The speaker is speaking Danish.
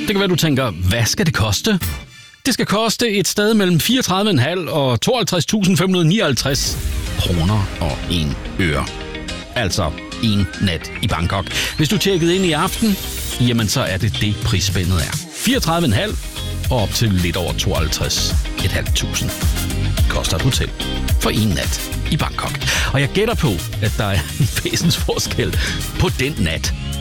Det kan være, du tænker, hvad skal det koste? Det skal koste et sted mellem 34,5 og 52.559 kroner og 1 øre. Altså en nat i Bangkok. Hvis du tjekkede ind i aften, jamen så er det prisspændet er. 34,5 og op til lidt over 52.500 koster et hotel for en nat i Bangkok. Og jeg gætter på, at der er en væsensforskel på den nat